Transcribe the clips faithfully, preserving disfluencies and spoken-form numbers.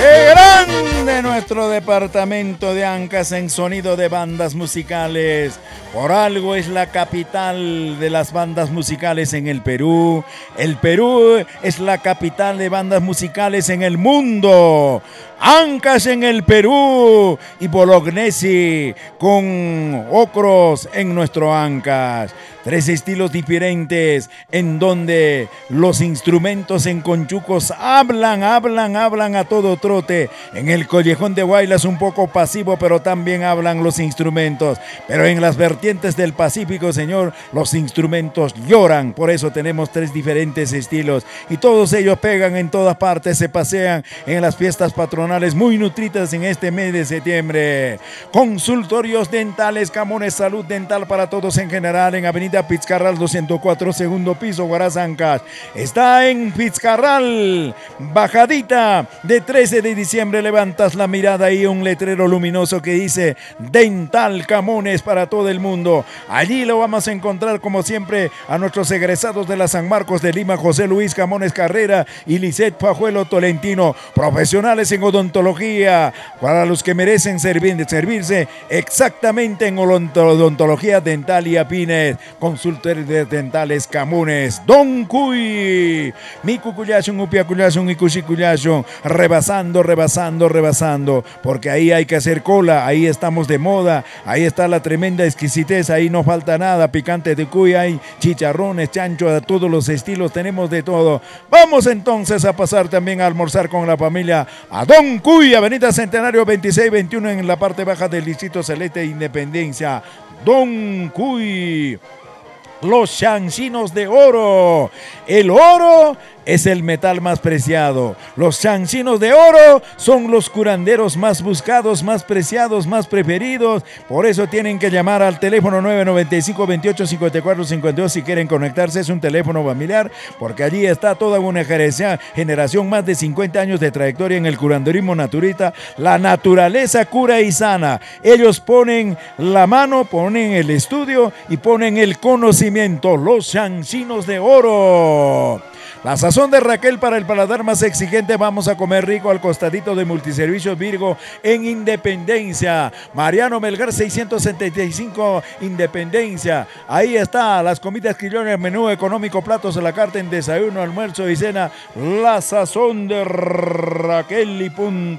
¡Qué grande nuestro departamento de Ancash en sonido de bandas musicales! Por algo es la capital de las bandas musicales en el Perú. El Perú es la capital de bandas musicales en el mundo. Ancash en el Perú y Bolognesi con Ocros en nuestro Ancash. Tres estilos diferentes en donde los instrumentos en conchucos hablan, hablan, hablan a todo trote. En el Collejón de Guaylas un poco pasivo, pero también hablan los instrumentos. Pero en las vertientes del Pacífico, señor, los instrumentos lloran. Por eso tenemos tres diferentes estilos y todos ellos pegan en todas partes, se pasean en las fiestas patronales muy nutridas en este mes de septiembre. Consultorios dentales, Camones Salud Dental para todos en general en Avenida Pizcarral doscientos cuatro, segundo piso, Huaraz, Ancash. Está en Pizcarral, bajadita de trece de diciembre. Levantas la mirada y un letrero luminoso que dice Dental Camones para todo el mundo. Allí lo vamos a encontrar como siempre a nuestros egresados de la San Marcos de Lima, José Luis Camones Carrera y Lisette Pajuelo Tolentino, profesionales en odontología, para los que merecen servir, servirse exactamente en odontología dental y apines. Consultores dentales Camones, Don Cuy, mi cucuyashun, upiacuyashun y cuchicuyashun, rebasando, rebasando, rebasando, porque ahí hay que hacer cola, ahí estamos de moda, ahí está la tremenda exquisitez, ahí no falta nada, picante de cuy, hay chicharrones, chancho, a todos los estilos, tenemos de todo. Vamos entonces a pasar también a almorzar con la familia a Don Cuy, Avenida Centenario veintiséis veintiuno en la parte baja del Distrito Celeste de Independencia. Don Cuy. Los chancinos de oro. El oro es el metal más preciado. Los chancinos de oro son los curanderos más buscados, más preciados, más preferidos. Por eso tienen que llamar al teléfono nueve nueve cinco, veintiocho, cincuenta y cuatro cincuenta y dos si quieren conectarse. Es un teléfono familiar porque allí está toda una generación, más de cincuenta años de trayectoria en el curanderismo naturista. La naturaleza cura y sana. Ellos ponen la mano, ponen el estudio y ponen el conocimiento. Los chancinos de oro. La sazón de Raquel para el paladar más exigente. Vamos a comer rico al costadito de Multiservicios Virgo en Independencia. Mariano Melgar seiscientos setenta y cinco Independencia. Ahí está las comidas criollanas, menú económico, platos a la carta en desayuno, almuerzo y cena. La sazón de Raquel y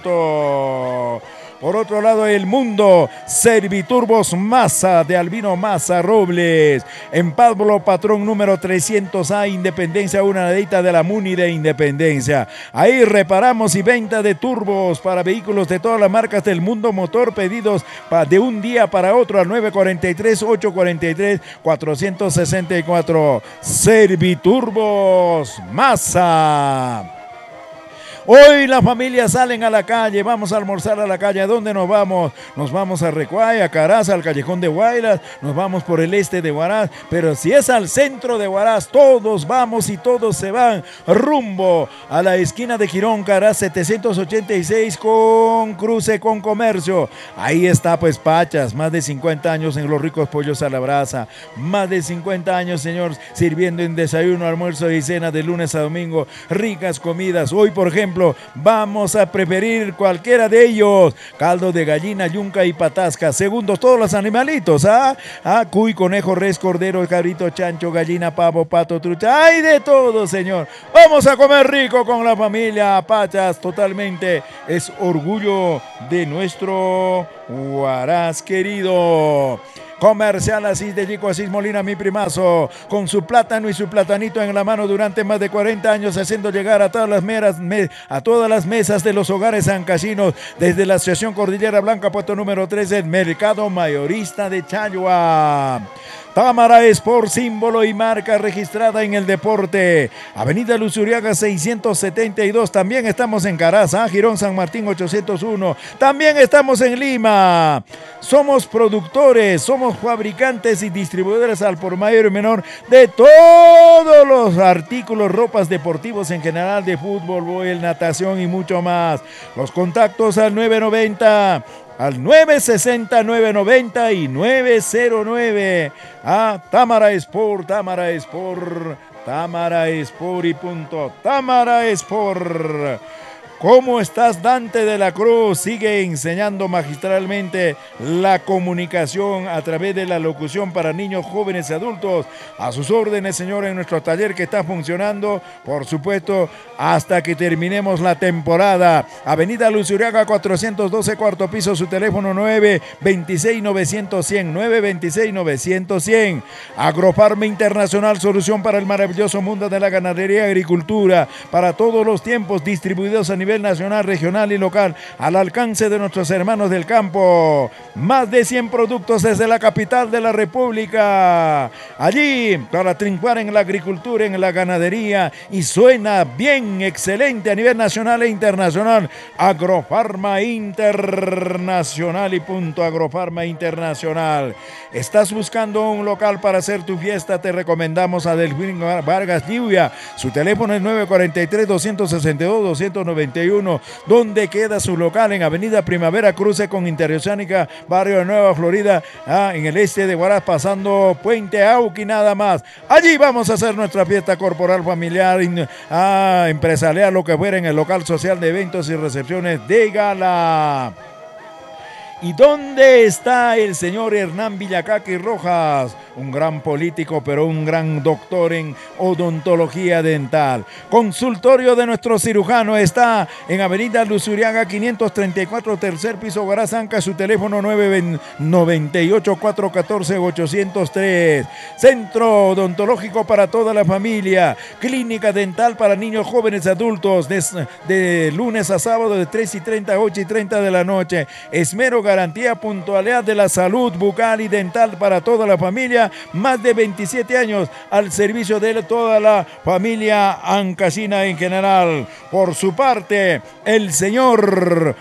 punto. Por otro lado, El Mundo, Serviturbos Masa de Albino Masa Robles. En Pablo Patrón número trescientos A, Independencia, una ladita de la Muni de Independencia. Ahí reparamos y venta de turbos para vehículos de todas las marcas del mundo motor. Pedidos de un día para otro al nueve cuatro tres, ocho cuatro tres, cuatro seis cuatro. Serviturbos Masa. Hoy la familia salen a la calle, vamos a almorzar a la calle. ¿A dónde nos vamos? Nos vamos a Recuay, a Caraza, al Callejón de Guaylas, nos vamos por el este de Huaraz, pero si es al centro de Huaraz, todos vamos y todos se van rumbo a la esquina de Girón, Caraz setecientos ochenta y seis con cruce con comercio. Ahí está pues Pachas, más de cincuenta años en los ricos pollos a la brasa, más de cincuenta años, señor, sirviendo en desayuno, almuerzo y cena de lunes a domingo, ricas comidas. Hoy, por ejemplo, vamos a preferir cualquiera de ellos. Caldo de gallina, yunca y patasca. Segundos, todos los animalitos, ¿ah? Ah, cuy, conejo, res, cordero, cabrito, chancho, gallina, pavo, pato, trucha. ¡Hay de todo, señor! Vamos a comer rico con la familia Pachas. Totalmente es orgullo de nuestro Huaraz querido. Comercial Asís de Chico Asís Molina, mi primazo, con su plátano y su platanito en la mano durante más de cuarenta años, haciendo llegar a todas las meras, me, a todas las mesas de los hogares ancasinos, desde la Asociación Cordillera Blanca, puesto número trece, el Mercado Mayorista de Chayua. Támara Sport, símbolo y marca registrada en el deporte. Avenida Luzuriaga seiscientos setenta y dos. También estamos en Caraza, Girón San Martín ochocientos uno. También estamos en Lima. Somos productores, somos fabricantes y distribuidores al por mayor y menor de todos los artículos, ropas deportivos en general, de fútbol, voleibol, natación y mucho más. Los contactos al nueve noventa. Al nueve sesenta, nueve noventa y nueve cero nueve. A Támara Sport, Támara Sport, Támara Sport y punto. Támara Sport. ¿Cómo estás, Dante de la Cruz? Sigue enseñando magistralmente la comunicación a través de la locución para niños, jóvenes y adultos. A sus órdenes, señor, en nuestro taller que está funcionando, por supuesto, hasta que terminemos la temporada. Avenida Luzuriaga cuatrocientos doce, cuarto piso, su teléfono nueve dos seis, nueve cero cero, cien, nueve dos seis, nueve cero cero, cien. Agrofarma Internacional, solución para el maravilloso mundo de la ganadería y agricultura, para todos los tiempos, distribuidos a nivel nacional, regional y local, al alcance de nuestros hermanos del campo. Más de cien productos desde la capital de la República. Allí, para triunfar en la agricultura, en la ganadería, y suena bien, excelente a nivel nacional e internacional. Agrofarma Internacional y punto Agrofarma Internacional. ¿Estás buscando un local para hacer tu fiesta? Te recomendamos a Delfín Vargas Lluvia. Su teléfono es nueve cuatro tres, dos seis dos, dos nueve uno. ¿Dónde queda su local? En Avenida Primavera, cruce con Interoceánica, barrio de Nueva Florida, ah, en el este de Huaraz, pasando Puente Auqui, nada más. Allí vamos a hacer nuestra fiesta corporal, familiar, ah, empresarial, lo que fuera, en el local social de eventos y recepciones de gala. ¿Y dónde está el señor Hernán Villacaqui Rojas? Un gran político, pero un gran doctor en odontología dental. Consultorio de nuestro cirujano está en Avenida Luzuriaga quinientos treinta y cuatro, tercer piso, Guarazanca. Su teléfono nueve nueve ocho, cuatro uno cuatro, ocho cero tres. Centro odontológico para toda la familia. Clínica dental para niños, jóvenes, adultos. De, de lunes a sábado de tres y treinta a ocho y treinta de la noche. Esmero, garantía, puntualidad de la salud bucal y dental para toda la familia. Más de veintisiete años al servicio de toda la familia ancasina en general. Por su parte, el señor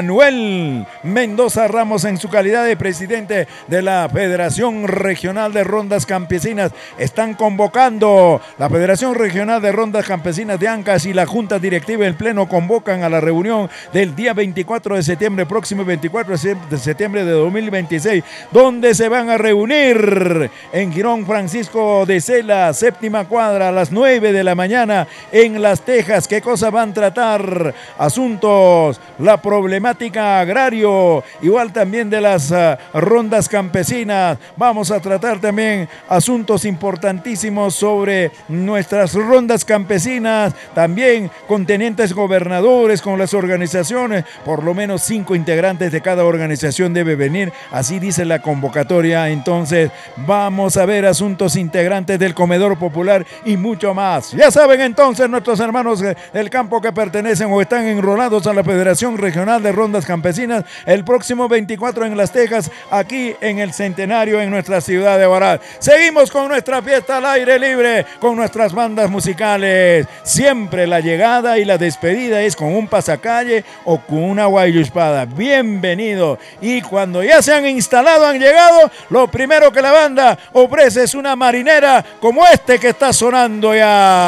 Manuel Mendoza Ramos, en su calidad de presidente de la Federación Regional de Rondas Campesinas, están convocando. La Federación Regional de Rondas Campesinas de Ancas y la Junta Directiva del Pleno convocan a la reunión del día veinticuatro de septiembre, próximo veinticuatro de septiembre de dos mil veintiséis, donde se van a reunir en Girón Francisco de Sela, séptima cuadra, a las nueve de la mañana, en Las Tejas. ¿Qué cosa van a tratar? Asuntos, la problemática agrario, igual también de las uh, rondas campesinas. Vamos a tratar también asuntos importantísimos sobre nuestras rondas campesinas, también con tenientes gobernadores, con las organizaciones, por lo menos cinco integrantes de cada organización debe venir, así dice la convocatoria. Entonces vamos a ver asuntos integrantes del comedor popular y mucho más. Ya saben entonces nuestros hermanos del campo que pertenecen o están enrolados a la Federación Regional de Rondas Campesinas, el próximo veinticuatro en Las Tejas, aquí en el Centenario, en nuestra ciudad de Huaraz. Seguimos con nuestra fiesta al aire libre, con nuestras bandas musicales. Siempre la llegada y la despedida es con un pasacalle o con una guayuspada. Bienvenido. Y cuando ya se han instalado, han llegado, lo primero que la banda ofrece es una marinera como este que está sonando ya.